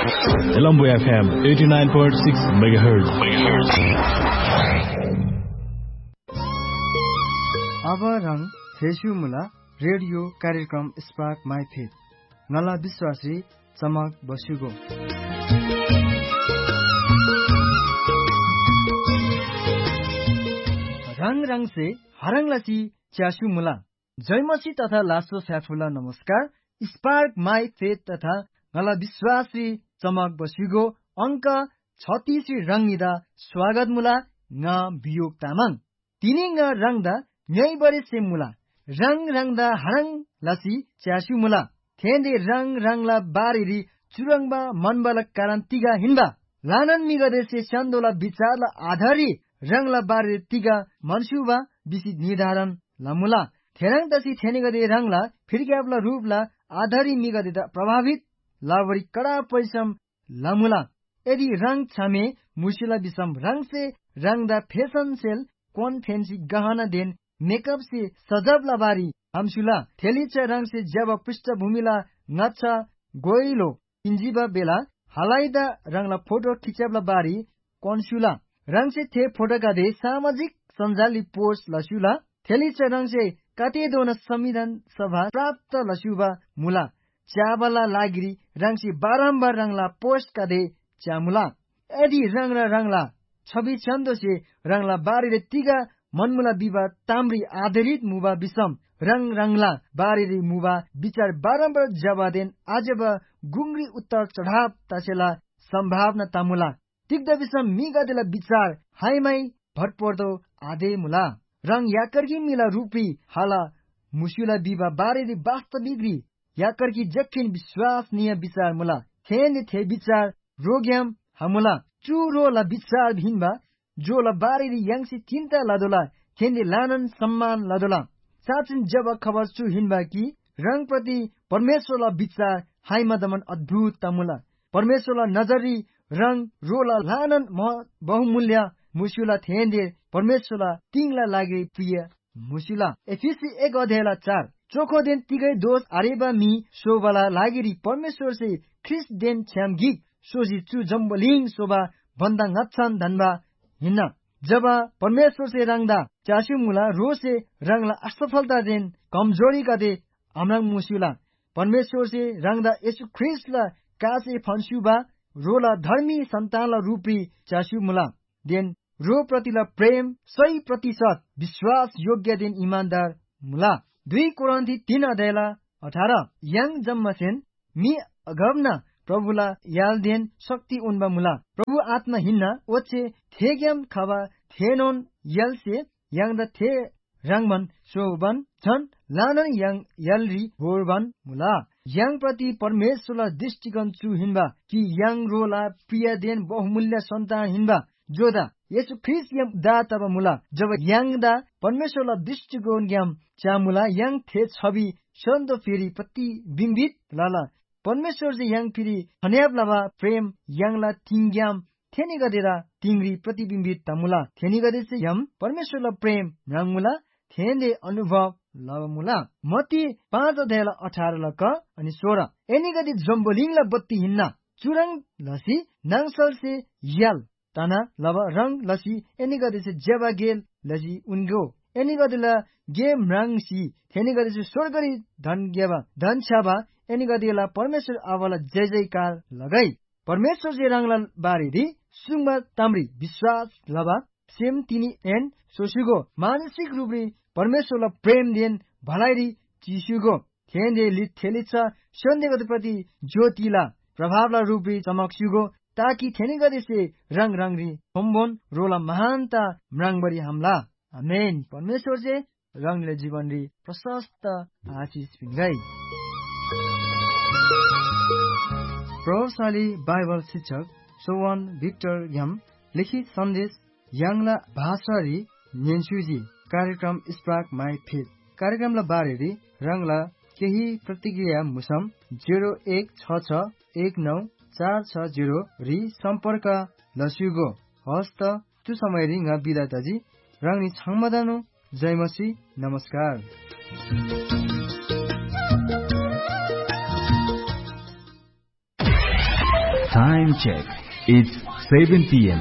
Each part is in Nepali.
Colombo FM 89.6 MHz. अब रंग फेसु मुला रेडियो कार्यक्रम स्पार्क माई फेथ नला विश्वासी चमक बसुगो रंग रंग से हरंग लसी च्यासु मुला जयमसी तथा लासो स्याफुला नमस्कार स्पार्क माई फेथ तथा नला विश्वासी चमक बसुगो अंक 36 रंगिदा स्वागत मुला न बियोग तामाङ तिनी न रंगदा न्याय बरे से मुला रंग रंगदा हरंग लसी च्यासु मुला थेंदे रंग रंगला बारिरी चुरंगबा मनबला कारांतिगा हिंबा लानन मिगदे से चंदोला विचारला आधारी रंगला बारिरी तिगा मनसुबा बिसी निर्धारण लमुला थेरंग तसी थेनेगदे रंगला फिरक्याबला रूपला आधारी मिगदे प्रभावित लावरी कड़ा परिश्रम लमुला यदि रंग छमे मुशिला बिसम रंग से रंगदा फैशन सेल कौन फैंसी गहना देन मेकअप से सजब लाबारी हमसुला थेलीच रंग से जब पृष्ठभूमिला नच्छा गोइलो इंजीबा बेला हलाइदा रंगला फोटो खिचबला बारी कौनसुला रंग से थे फोटो का दे सामाजिक संजाली पोस्ट लसुला थेलीच रंग से कते दोन संविधान सभा प्राप्त लसुबा मुला चाबला लागिरी रंग से बारंबार रंगला पोस्ट का दे चामुला यदि रंगला छवि चंदो से रंगला बारी तिगा मनमुला विवाद ताम्री आधारित मुबा विषम रंगला बारी मुबा विचार बारंबार जवादेन आजब गुंगरी उत्तर चढ़ाव तसेला संभावना तामुला तिग्दा विषम मिगदेला विचार हाइमाई भटपर्दो आधे मुला रंग याकर्की मिला रूपी हाला मुसुला विवा बारी वास्तविक याकर्की जखिन विश्वासनीय विचार मुला थे विचार रोग्याम हमुला चुरोला विचार भिन्बा जोला बारी यंगसी चिंता लादोला खेंदे लानन सम्मान लादोला साचिन जब खबर छु हिन्बा की रंग प्रति परमेश्वरला विचार हाइमा दमन अद्भुत तमुला परमेश्वरला नजरी रंग रोला लानन बहुमूल्य मुसुला थेंदे परमेश्वरला तिंगला लागि प्रिय मुसुला एफिसी 1 अध्यायला 4 चोखो दिन तिगै दोष आरेबा मी शोभाला लागिरी परमेश्वर से ख्रिस्ट देन छ्याम गिक सोजी चु जम्बलिङ शोभा भन्दा ngच्छन धनबा हिन्ना जब परमेश्वर से रंगदा चासु मुला रो से रंगला असफलता देन कमजोरी का दे अमरंग मुसुला परमेश्वर से रंगदा यीशु ख्रिस्टला कासे फन्सुबा रोला धर्मी संतानला रूपी चासु मुला देन रो प्रतिला प्रेम 100% विश्वास योग्य देन ईमानदार मुला 2 कोरिन्थी 3 अध्यायला 18 यंग जम्मसेन मी अगमना प्रभुला यालदेन शक्ति उन्बा मुला प्रभु आत्मा हिन्ना ओछे थेग्याम खबा थेनोन यलसे यंगदा थे रंगमन शोभन छन लानन यंग यलरी बोरबन मुला यंग प्रति परमेश्वरला दृष्टिकोण छु हिन्बा कि यंग रोला प्रिय देन बहुमूल्य संतान हिन्बा जोदा येशु ख्रिस्ट यम दातब मुला जब यंगदा परमेश्वरला दृष्टिकोण ग्याम चामुला यंग थे छवि सन्दो फेरि प्रतिबिम्बित लाला परमेश्वर से यंग फिरी हन्याब लावा प्रेम यंगला तिंग्याम थेनी गदेरा तिंगरी प्रतिबिम्बित तमुला थेनी गदे से यम परमेश्वरला प्रेम रंगमुला थेंदे अनुभव लवमुला मती 5 अध्यायला 18 लक अनि 16 एनी गदे जम्बोलिङला बत्ती हिन्ना चुरंग लसी नंगसल से यल तना लव रंग लसी एनी गदे से जेबा गेल लसी उनगो एनी गदेला गेम रंगसी थेनी गदे से स्वर्गरी धन गेबा धन छाबा एनी गदेला परमेश्वर आवाला जय जयकार लगाई परमेश्वर से रंगला बारी सुंगमा ताम्री विश्वास लबा सेम तिनी एन सोसुगो मानसिक रूपले परमेश्वरला प्रेम देन भलाइरी चिसुगो थेंदे लिथेलिछ सन्देगत प्रति ज्योतिला प्रभावला रूपले चमकसुगो ताकि थेनी गदे से रंग रंगरी होम्बोन रोला महानता म्रांगबरी हमला आमेन परमेश्वर से रंगले जीवन री प्रशस्त आशीष पिंगाई प्रभावशाली बाइबल शिक्षक सोवन भिक्टर यम लिखित संदेश यांगला भाषा री नेन्सुजी कार्यक्रम स्पार्क माई फेथ कार्यक्रमला बारे रंगला केही प्रतिक्रिया मुसम 0166194660 री सम्पर्क लसुगो हस्त तु समय रि nga बिदाताजी रंगनी छाङमदानो जयमसी नमस्कार Time check. It's 7 p.m.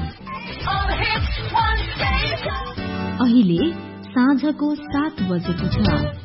अहिले साँझको 7 बजेको छ।